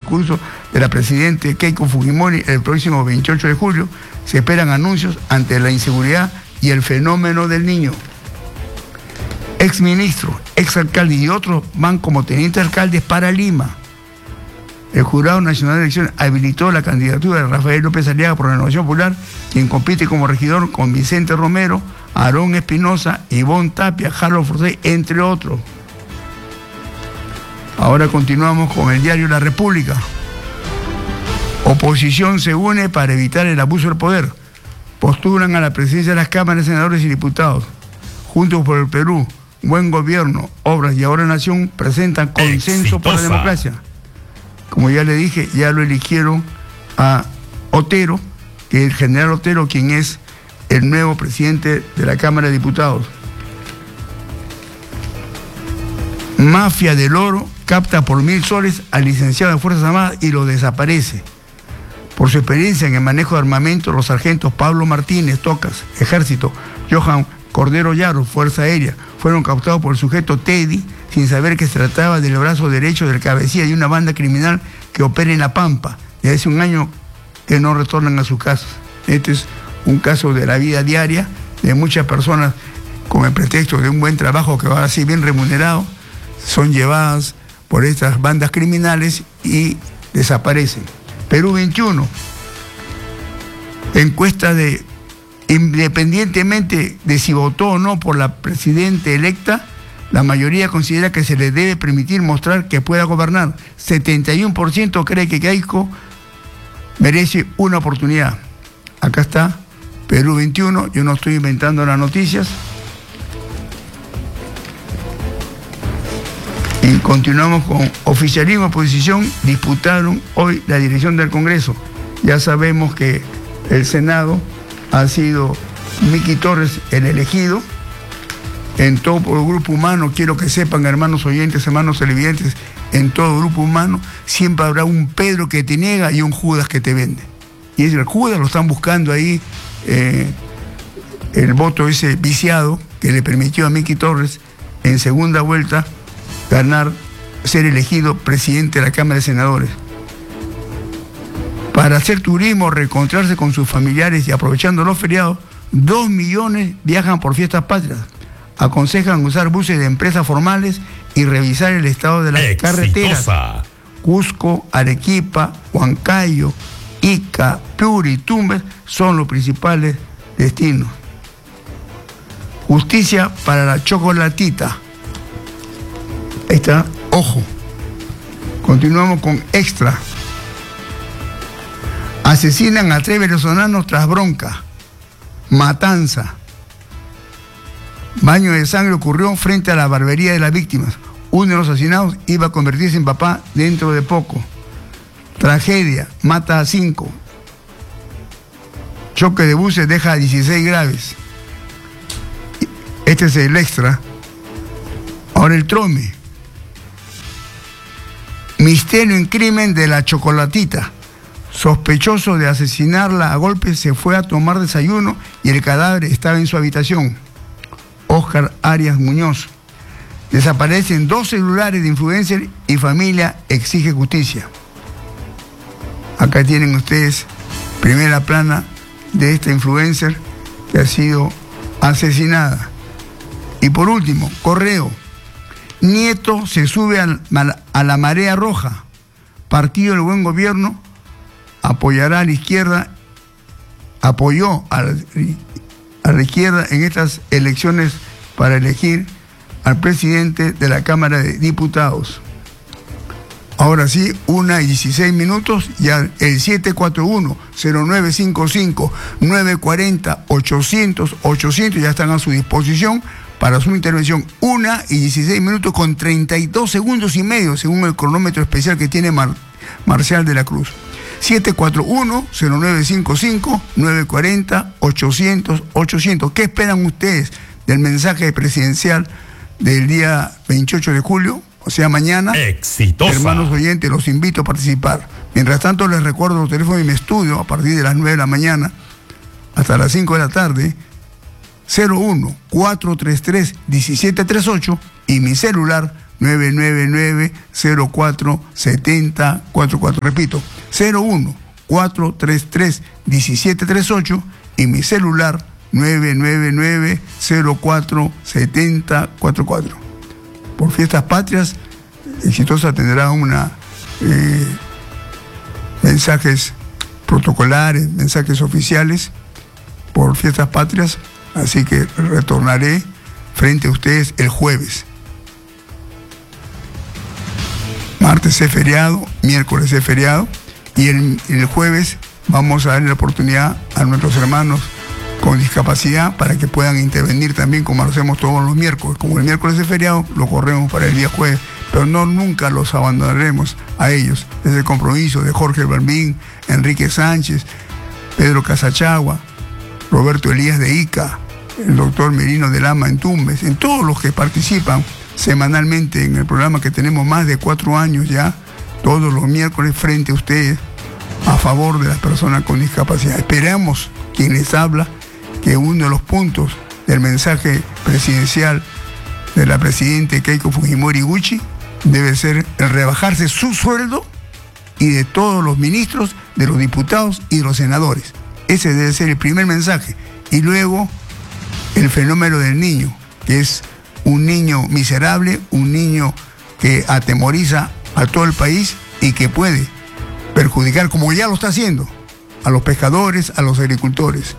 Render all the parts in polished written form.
discurso de la presidenta Keiko Fujimori el próximo 28 de julio. Se esperan anuncios ante la inseguridad y el fenómeno del niño. Exministros, exalcaldes y otros van como tenientes alcaldes para Lima. El Jurado Nacional de Elecciones habilitó la candidatura de Rafael López Aliaga por la Renovación Popular, quien compite como regidor con Vicente Romero, Aarón Espinosa, Ivonne Tapia, Harold Forsyth, entre otros. Ahora continuamos con el diario La República. Oposición se une para evitar el abuso del poder. Postulan a la presidencia de las cámaras de senadores y diputados. Juntos por el Perú, Buen Gobierno, Obras y Ahora Nación presentan consenso por la democracia. Como ya le dije, ya lo eligieron a Otero, que es el general Otero, quien es el nuevo presidente de la Cámara de Diputados. Mafia del oro capta por 1.000 soles al licenciado de Fuerzas Armadas y lo desaparece. Por su experiencia en el manejo de armamento, los sargentos Pablo Martínez, Tocas, Ejército, Johan Cordero Yaro, Fuerza Aérea, fueron captados por el sujeto Teddy, sin saber que se trataba del brazo derecho del cabecilla de una banda criminal que opera en La Pampa. Desde hace un año que no retornan a sus casas. Este es un caso de la vida diaria de muchas personas con el pretexto de un buen trabajo que va así bien remunerado, son llevadas por estas bandas criminales y desaparecen. Perú 21, encuesta de independientemente de si votó o no por la presidenta electa, la mayoría considera que se le debe permitir mostrar que pueda gobernar. 71% cree que Keiko merece una oportunidad. Acá está, Perú 21, yo no estoy inventando las noticias. Y continuamos con oficialismo y oposición, disputaron hoy la dirección del Congreso. Ya sabemos que el Senado ha sido Miki Torres el elegido. En todo el grupo humano, quiero que sepan, hermanos oyentes, hermanos televidentes, en todo grupo humano siempre habrá un Pedro que te niega y un Judas que te vende. Y es el Judas, lo están buscando ahí, el voto ese viciado que le permitió a Miki Torres en segunda vuelta ganar, ser elegido presidente de la Cámara de Senadores. Para hacer turismo, reencontrarse con sus familiares y aprovechando los feriados, 2 millones viajan por fiestas patrias. Aconsejan usar buses de empresas formales y revisar el estado de las carreteras. Cusco, Arequipa, Huancayo, Ica, Piura y Tumbes son los principales destinos. Justicia para la chocolatita. Ahí está, ojo. Continuamos con Extra. Asesinan a 3 venezolanos tras bronca. Matanza. Baño de sangre ocurrió frente a la barbería de las víctimas. Uno de los asesinados iba a convertirse en papá dentro de poco. Tragedia, mata a 5. Choque de buses deja a 16 graves. Este es el Extra. Ahora el Trome. Misterio en crimen de la chocolatita. Sospechoso de asesinarla a golpes se fue a tomar desayuno y el cadáver estaba en su habitación. Óscar Arias Muñoz. Desaparecen 2 celulares de influencer y familia exige justicia. Acá tienen ustedes primera plana de esta influencer que ha sido asesinada. Y por último, Correo. Nieto se sube a la marea roja. Partido del Buen Gobierno apoyará a la izquierda, apoyó a la izquierda en estas elecciones para elegir al presidente de la Cámara de Diputados. Ahora sí, 1:16, ya el 741-0955-940-800 ya están a su disposición para su intervención. 1:16 con 32 segundos y medio, según el cronómetro especial que tiene Marcial de la Cruz. 741-0955-940-800. ¿Qué esperan ustedes del mensaje presidencial del día 28 de julio? O sea, mañana. Exitosa. Hermanos oyentes, los invito a participar. Mientras tanto, les recuerdo los teléfonos de mi estudio a partir de las 9 de la mañana hasta las 5 de la tarde. 01-433-1738 y mi celular 999-047044. Repito, 01-433-1738 y mi celular 999-047044. Por Fiestas Patrias, Exitosa tendrá mensajes protocolares, mensajes oficiales por Fiestas Patrias, así que retornaré frente a ustedes el jueves. Martes es feriado, miércoles es feriado, y el jueves vamos a darle la oportunidad a nuestros hermanos con discapacidad para que puedan intervenir también, como lo hacemos todos los miércoles. Como el miércoles es feriado, lo corremos para el día jueves, pero nunca los abandonaremos a ellos. Es el compromiso de Jorge Balbín, Enrique Sánchez, Pedro Casachagua, Roberto Elías de Ica, el doctor Merino de Lama en Tumbes, en todos los que participan semanalmente en el programa, que tenemos más de 4 años ya, todos los miércoles frente a ustedes, a favor de las personas con discapacidad. Esperamos, quien les habla, que uno de los puntos del mensaje presidencial de la presidenta Keiko Fujimori Gucci debe ser el rebajarse su sueldo y de todos los ministros, de los diputados y de los senadores. Ese debe ser el primer mensaje. Y luego el fenómeno del niño, que es un niño miserable, un niño que atemoriza a todo el país y que puede perjudicar, como ya lo está haciendo, a los pescadores, a los agricultores.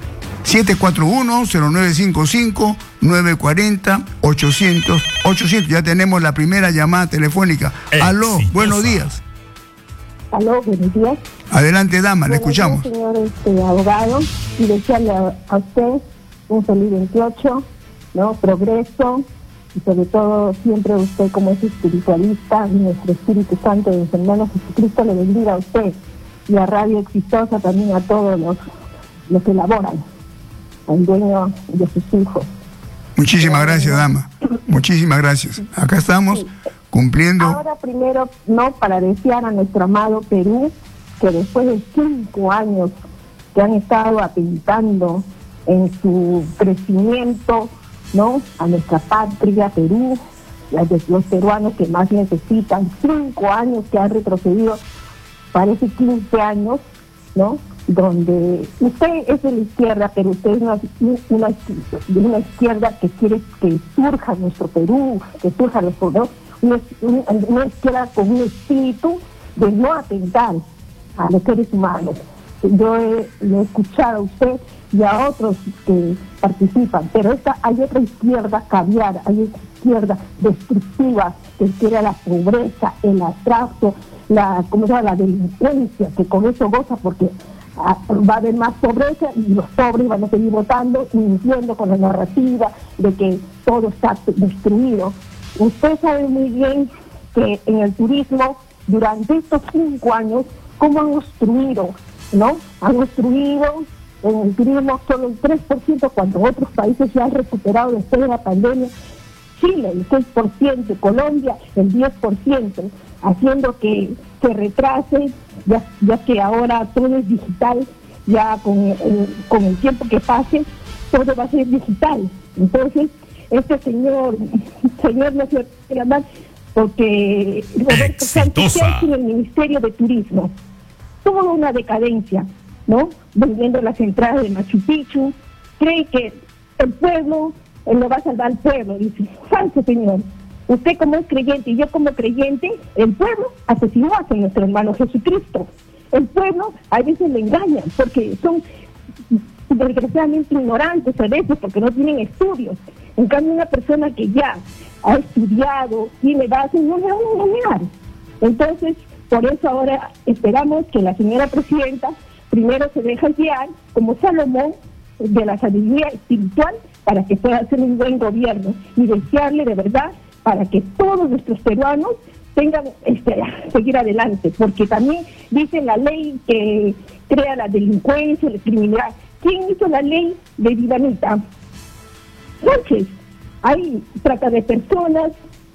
741-0955-940-800. Ya tenemos la primera llamada telefónica. Aló, buenos días. Aló, buenos días. Adelante, dama, le escuchamos. Señor abogado, y desearle a usted un feliz 28, ¿no? Progreso, y sobre todo siempre usted como es espiritualista, y nuestro Espíritu Santo de nuestro hermano Jesucristo le bendiga a usted y a Radio Exitosa, también a todos los que laboran, al dueño de sus hijos. Muchísimas gracias, dama. Muchísimas gracias. Acá estamos cumpliendo. Ahora primero, no, para desear a nuestro amado Perú, que después de 5 años que han estado atentando en su crecimiento, ¿no?, a nuestra patria, Perú, los peruanos que más necesitan, 5 años que han retrocedido, parece 15 años, ¿no?, donde usted es de la izquierda, pero usted es una izquierda que quiere que surja nuestro Perú, que surja los pueblos, una izquierda con un espíritu de no atentar a los seres humanos. Yo lo he escuchado a usted y a otros que participan, pero hay otra izquierda caviar, hay otra izquierda destructiva que quiere la pobreza, el atraso, la delincuencia, que con eso goza porque va a haber más pobreza y los pobres van a seguir votando y mintiendo con la narrativa de que todo está destruido. Usted sabe muy bien que en el turismo, durante estos 5 años, cómo han obstruido, ¿no? Han obstruido en el turismo solo el 3%, cuando otros países ya han recuperado después de la pandemia. Chile el 6%, Colombia el 10%, haciendo que se retrase, ya que ahora todo es digital, ya con el tiempo que pase, todo va a ser digital. Entonces, este señor no se puede hablar porque Roberto Sánchez en el Ministerio de Turismo, toda una decadencia, ¿no? Vendiendo las entradas de Machu Picchu, cree que el pueblo lo va a salvar al pueblo, dice. Falso, señor. Usted como es creyente y yo como creyente, el pueblo asesinó a nuestro hermano Jesucristo. El pueblo a veces le engañan porque son desgraciadamente ignorantes a veces porque no tienen estudios. En cambio, una persona que ya ha estudiado, tiene base, no le van a engañar. Entonces, por eso ahora esperamos que la señora presidenta primero se deje guiar como Salomón de la sabiduría espiritual para que pueda hacer un buen gobierno y desearle de verdad para que todos nuestros peruanos tengan seguir adelante, porque también dice la ley que crea la delincuencia, la criminalidad. ¿Quién hizo la ley de Vivanita? Sánchez. Ahí trata de personas,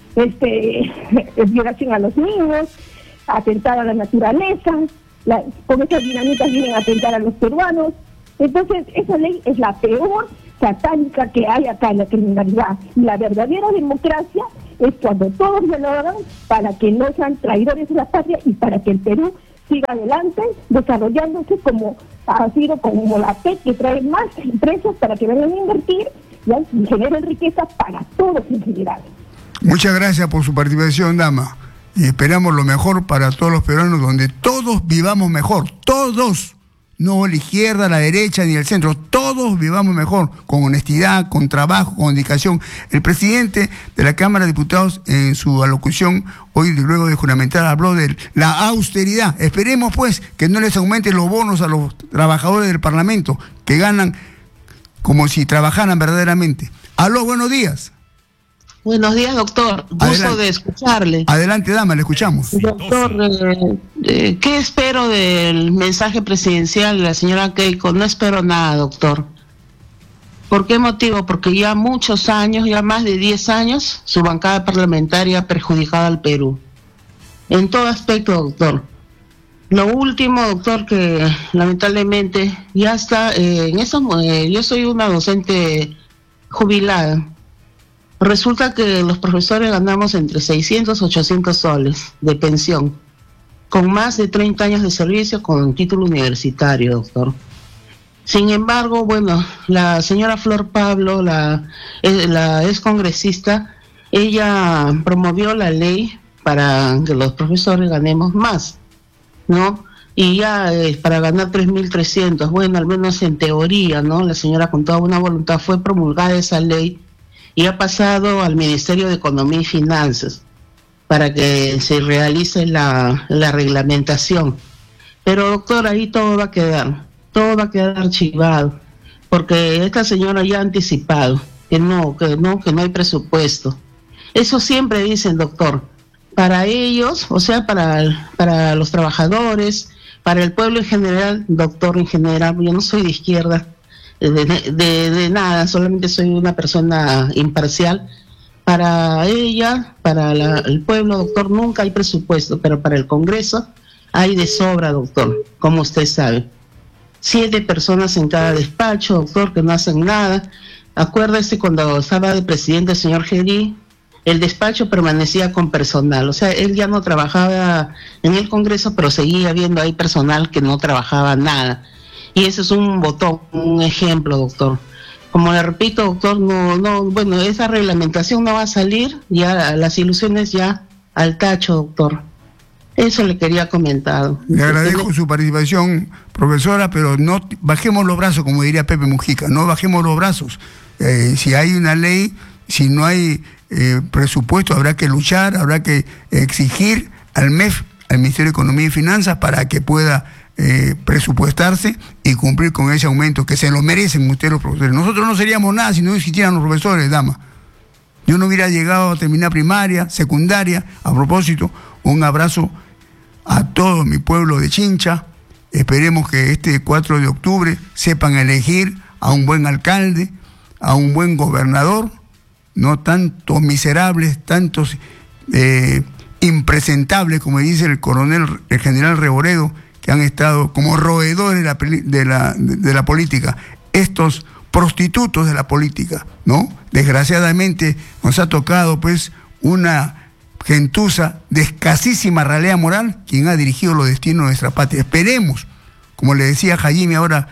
violación a los niños, atentar a la naturaleza, con esas dinamitas vienen a atentar a los peruanos. Entonces, esa ley es la peor satánica que hay acá en la criminalidad. Y la verdadera democracia es cuando todos lo hagan para que no sean traidores de la patria y para que el Perú siga adelante, desarrollándose como ha sido, como la PEC, que trae más empresas para que vengan a invertir y generen riqueza para todos en general. Muchas gracias por su participación, dama, y esperamos lo mejor para todos los peruanos, donde todos vivamos mejor, todos. No la izquierda, la derecha ni el centro, todos vivamos mejor, con honestidad, con trabajo, con dedicación. El presidente de la Cámara de Diputados, en su alocución hoy, luego de juramentar, habló de la austeridad. Esperemos pues que no les aumente los bonos a los trabajadores del Parlamento, que ganan como si trabajaran verdaderamente. Aló, buenos días. Buenos días, doctor. Gusto de escucharle. Adelante, dama, le escuchamos. Doctor, ¿qué espero del mensaje presidencial de la señora Keiko? No espero nada, doctor. ¿Por qué motivo? Porque ya muchos años, ya más de 10 años, su bancada parlamentaria ha perjudicado al Perú. En todo aspecto, doctor. Lo último, doctor, que lamentablemente ya está, yo soy una docente jubilada. Resulta que los profesores ganamos entre 600 y 800 soles de pensión, con más de 30 años de servicio con título universitario, doctor. Sin embargo, bueno, la señora Flor Pablo, la ex congresista, ella promovió la ley para que los profesores ganemos más, ¿no? Y ya para ganar 3.300, bueno, al menos en teoría, ¿no? La señora con toda buena voluntad fue promulgada esa ley y ha pasado al Ministerio de Economía y Finanzas para que se realice la reglamentación. Pero, doctor, ahí todo va a quedar archivado, porque esta señora ya ha anticipado que no hay presupuesto. Eso siempre dicen, doctor, para ellos, o sea, para los trabajadores, para el pueblo en general, doctor, en general, yo no soy de izquierda, de nada, solamente soy una persona imparcial. Para ella, para el pueblo, doctor, nunca hay presupuesto, pero para el Congreso hay de sobra, doctor, como usted sabe. 7 personas en cada despacho, doctor, que no hacen nada. Acuérdese cuando estaba de presidente el señor Gerí, el despacho permanecía con personal, o sea, él ya no trabajaba en el Congreso, pero seguía habiendo ahí personal que no trabajaba nada. Y ese es un botón, un ejemplo, doctor. Como le repito, doctor, bueno, esa reglamentación no va a salir, ya las ilusiones ya al tacho, doctor. Eso le quería comentar. Le agradezco su participación, profesora, pero no bajemos los brazos, como diría Pepe Mujica, no bajemos los brazos. Si hay una ley, si no hay presupuesto, habrá que luchar, habrá que exigir al MEF, al Ministerio de Economía y Finanzas, para que pueda presupuestarse y cumplir con ese aumento que se lo merecen ustedes los profesores. Nosotros no seríamos nada si no existieran los profesores, dama. Yo no hubiera llegado a terminar primaria, secundaria. A propósito, un abrazo a todo mi pueblo de Chincha. Esperemos que este 4 de octubre sepan elegir a un buen alcalde, a un buen gobernador, no tantos miserables, tantos impresentables, como dice el general Reboredo, que han estado como roedores de la política, estos prostitutos de la política, ¿no? Desgraciadamente nos ha tocado pues una gentuza de escasísima ralea moral quien ha dirigido los destinos de nuestra patria. Esperemos, como le decía Jaime ahora,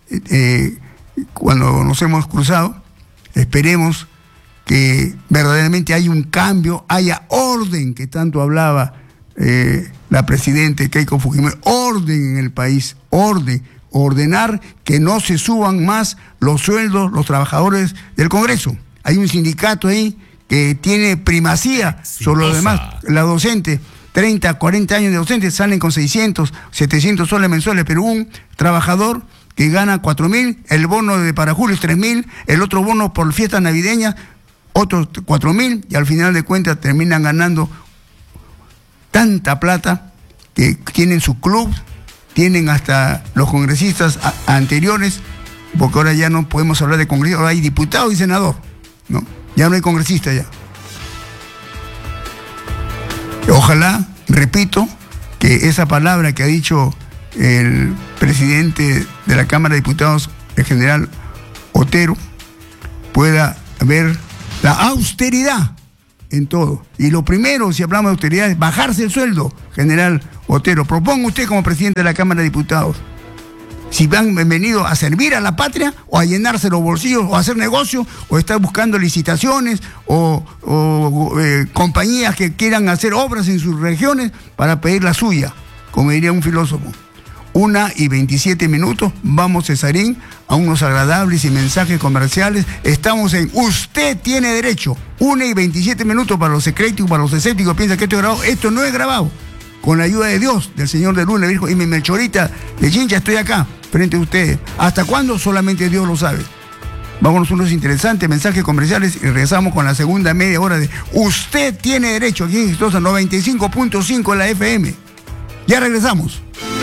cuando nos hemos cruzado, esperemos que verdaderamente haya un cambio, haya orden, que tanto hablaba la presidenta Keiko Fujimori, orden en el país, ordenar que no se suban más los sueldos los trabajadores del Congreso. Hay un sindicato ahí que tiene primacía sobre los demás. La docente, 30, 40 años de docente, salen con 600, 700 soles mensuales, pero un trabajador que gana 4.000, el bono de para julio es 3.000, el otro bono por fiestas navideñas, otros 4.000, y al final de cuentas terminan ganando tanta plata que tienen su club, tienen hasta los congresistas anteriores, porque ahora ya no podemos hablar de congresistas, ahora hay diputado y senador, ¿no? Ya no hay congresista ya. Ojalá, repito, que esa palabra que ha dicho el presidente de la Cámara de Diputados, el general Otero, pueda ver la austeridad en todo. Y lo primero, si hablamos de austeridad, es bajarse el sueldo, general Otero. Proponga usted como presidente de la Cámara de Diputados. Si han venido a servir a la patria, o a llenarse los bolsillos, o a hacer negocios, o estar buscando licitaciones, o compañías que quieran hacer obras en sus regiones para pedir la suya, como diría un filósofo. 1:27, vamos, Cesarín, a unos agradables y mensajes comerciales. Estamos en Usted Tiene Derecho. 1:27 para los secretos, para los escépticos, piensan que esto es grabado. Esto no es grabado. Con la ayuda de Dios, del Señor de Luz, le dijo, y mi Melchorita de Chincha, estoy acá, frente a ustedes. ¿Hasta cuándo? Solamente Dios lo sabe. Vámonos unos interesantes mensajes comerciales y regresamos con la segunda media hora de Usted Tiene Derecho, aquí en Exitosa 95.5 en la FM. Ya regresamos.